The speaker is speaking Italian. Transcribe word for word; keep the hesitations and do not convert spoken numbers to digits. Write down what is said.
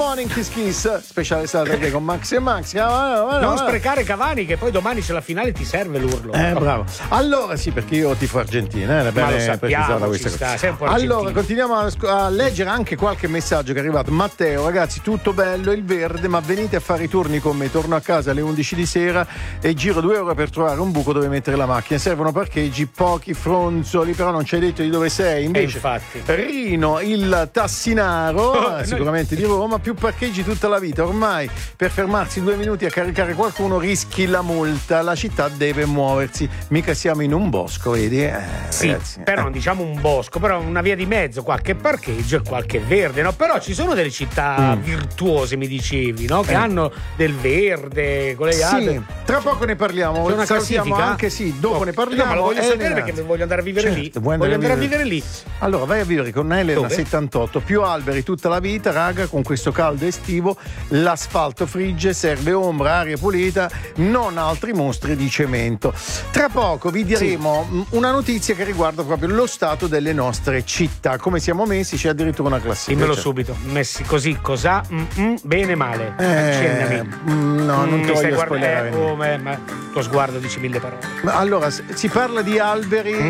Morning Kiss Kiss, speciale Saturday con Max e Max. Non sprecare Cavani, che poi domani c'è la finale, ti serve l'urlo. Eh, bravo. Allora, sì, perché io tifo Argentina, eh, ma lo sappiamo, ci sta, sei un po' allora, continuiamo a, a leggere anche qualche messaggio che è arrivato. Matteo, ragazzi, tutto bello, il verde, ma venite a fare i turni con me. Torno a casa alle undici di sera e giro due ore per trovare un buco dove mettere la macchina. Servono parcheggi, pochi fronzoli, però non ci hai detto di dove sei. Invece, infatti. Rino, il tassinaro, Oh, sicuramente noi... di Roma, più parcheggi tutta la vita. Ormai per fermarsi due minuti a caricare qualcuno rischi la multa. La città deve muoversi. Mica siamo in un bosco, vedi? Eh, sì, ragazzi, però eh. non diciamo un bosco, però una via di mezzo, qualche parcheggio e qualche verde, no? Però ci sono delle città mm. virtuose, mi dicevi, no? Che eh. hanno del verde, con le sì, altre. Tra poco ne parliamo. C'è una salutiamo classifica? anche sì, dopo no, ne parliamo. No, ma lo voglio eh, sapere perché voglio andare a vivere certo, lì. Voglio andare, andare a vivere lì. Allora vai a vivere con Elena Dove? settantotto, più alberi tutta la vita, raga, con questo caldo estivo, l'asfalto frigge, serve ombra, aria pulita, non altri mostri di cemento. Tra poco vi diremo sì. una notizia che riguarda proprio lo stato delle nostre città, come siamo messi, c'è addirittura una classifica. Dimmelo cioè. subito, messi così, cos'ha? Mm-mm, bene, male. Eh, mm, no, non mm, ti voglio spoilerare. Eh, oh, ma, ma tuo sguardo dice mille parole. Allora, si parla di alberi